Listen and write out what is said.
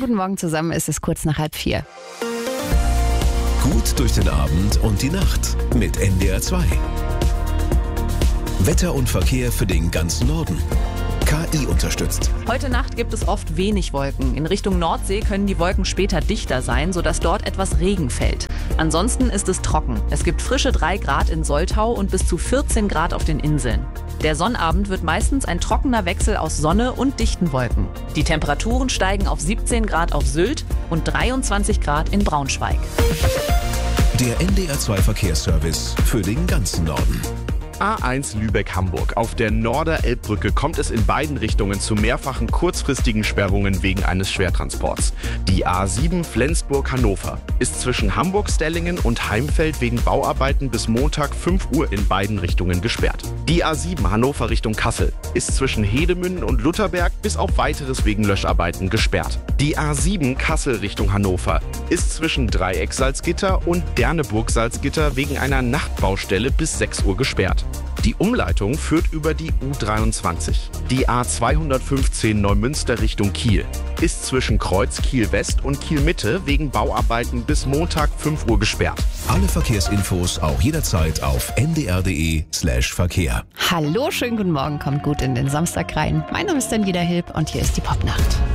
guten Morgen zusammen, es ist kurz nach 3:30. Gut durch den Abend und die Nacht mit NDR 2. Wetter und Verkehr für den ganzen Norden. KI unterstützt. Heute Nacht gibt es oft wenig Wolken. In Richtung Nordsee können die Wolken später dichter sein, sodass dort etwas Regen fällt. Ansonsten ist es trocken. Es gibt frische 3 Grad in Soltau und bis zu 14 Grad auf den Inseln. Der Sonnabend wird meistens ein trockener Wechsel aus Sonne und dichten Wolken. Die Temperaturen steigen auf 17 Grad auf Sylt und 23 Grad in Braunschweig. Der NDR 2 Verkehrsservice für den ganzen Norden. A1 Lübeck-Hamburg. Auf der Norder-Elbbrücke kommt es in beiden Richtungen zu mehrfachen kurzfristigen Sperrungen wegen eines Schwertransports. Die A7 Flensburg-Hannover ist zwischen Hamburg-Stellingen und Heimfeld wegen Bauarbeiten bis Montag 5 Uhr in beiden Richtungen gesperrt. Die A7 Hannover Richtung Kassel ist zwischen Hedemünden und Lutherberg bis auf weiteres wegen Löscharbeiten gesperrt. Die A7 Kassel Richtung Hannover ist zwischen Dreieck-Salzgitter und Derneburg-Salzgitter wegen einer Nachtbaustelle bis 6 Uhr gesperrt. Die Umleitung führt über die U23. Die A215 Neumünster Richtung Kiel ist zwischen Kreuz Kiel West und Kiel Mitte wegen Bauarbeiten bis Montag 5 Uhr gesperrt. Alle Verkehrsinfos auch jederzeit auf ndr.de/Verkehr. Hallo, schönen guten Morgen, kommt gut in den Samstag rein. Mein Name ist Daniela Hilb und hier ist die Popnacht.